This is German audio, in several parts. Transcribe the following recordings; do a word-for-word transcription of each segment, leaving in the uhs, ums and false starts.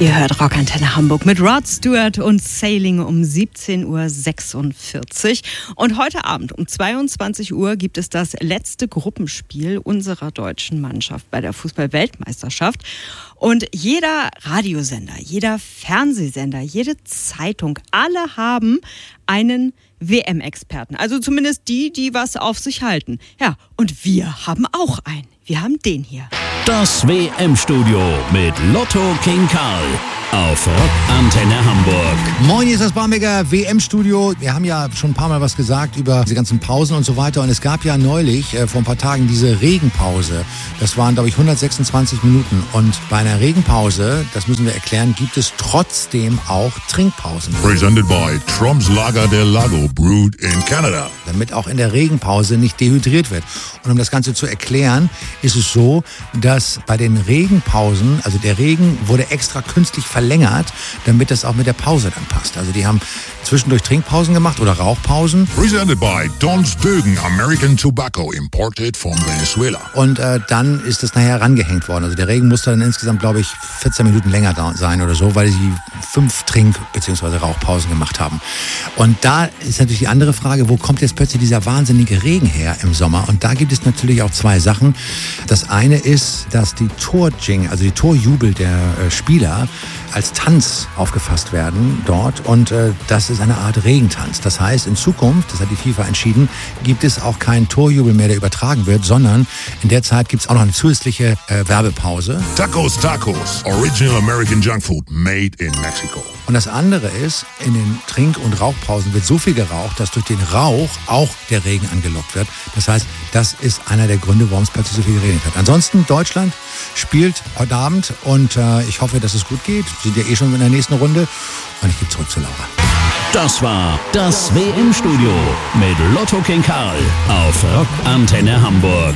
Ihr hört Rockantenne Hamburg mit Rod Stewart und Sailing um siebzehn Uhr sechsundvierzig. Und heute Abend um zweiundzwanzig Uhr gibt es das letzte Gruppenspiel unserer deutschen Mannschaft bei der Fußball-Weltmeisterschaft. Und jeder Radiosender, jeder Fernsehsender, jede Zeitung, alle haben einen W M-Experten. Also zumindest die, die was auf sich halten. Ja, und wir haben auch einen. Wir haben den hier. Das W M-Studio mit Lotto King Karl auf Rockantenne Hamburg. Moin, hier ist das Barmbeker W M-Studio. Wir haben ja schon ein paar Mal was gesagt über diese ganzen Pausen und so weiter. Und es gab ja neulich, äh, vor ein paar Tagen, diese Regenpause. Das waren, glaube ich, hundertsechsundzwanzig Minuten. Und bei einer Regenpause, das müssen wir erklären, gibt es trotzdem auch Trinkpausen. Presented by Trum's Lager del Lago, brewed in Canada. Damit auch in der Regenpause nicht dehydriert wird. Und um das Ganze zu erklären, ist es so, dass bei den Regenpausen, also der Regen wurde extra künstlich verlängert, damit das auch mit der Pause dann passt. Also die haben zwischendurch Trinkpausen gemacht oder Rauchpausen. Presented by Don's Bögen American Tobacco, imported from Venezuela. Und äh, dann ist das nachher rangehängt worden. Also der Regen musste dann insgesamt, glaube ich, vierzehn Minuten länger da sein oder so, weil sie fünf Trink- bzw. Rauchpausen gemacht haben. Und da ist natürlich die andere Frage, wo kommt jetzt plötzlich dieser wahnsinnige Regen her im Sommer? Und da gibt es natürlich auch zwei Sachen. Das eine ist, dass die Torjing, also die Torjubel der äh, Spieler als Tanz aufgefasst werden dort und äh, das ist eine Art Regentanz. Das heißt, in Zukunft, das hat die FIFA entschieden, gibt es auch keinen Torjubel mehr, der übertragen wird, sondern in der Zeit gibt es auch noch eine zusätzliche äh, Werbepause. Tacos Tacos, original American junk food made in Mexico. Und das andere ist, in den Trink- und Rauchpausen wird so viel geraucht, dass durch den Rauch auch der Regen angelockt wird. Das heißt, das ist einer der Gründe, warum es plötzlich so viel geregnet hat. Ansonsten, Deutschland spielt heute Abend und äh, ich hoffe, dass es gut geht. Wir sind ja eh schon in der nächsten Runde und ich gebe zurück zu Laura. Das war das W M-Studio mit Lotto King Karl auf Rockantenne Hamburg.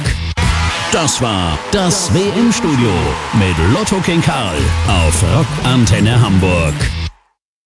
Das war das W M-Studio mit Lotto King Karl auf Rockantenne Hamburg.